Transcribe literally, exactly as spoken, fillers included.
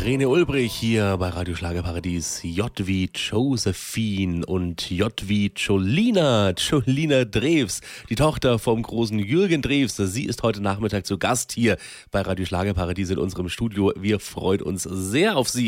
Rene Ulbrich hier bei Radio Schlagerparadies. J wie Josephine und J wie Jolina, Jolina Drews, die Tochter vom großen Jürgen Drews. Sie ist heute Nachmittag zu Gast hier bei Radio Schlagerparadies in unserem Studio. Wir freuen uns sehr auf sie.